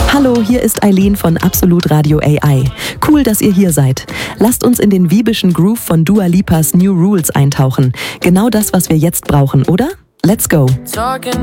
Hallo, hier ist Eileen von Absolut Radio AI. Cool, dass ihr hier seid. Lasst uns in den wiebischen Groove von Dua Lipas New Rules eintauchen. Genau das, was wir jetzt brauchen, oder? Let's go!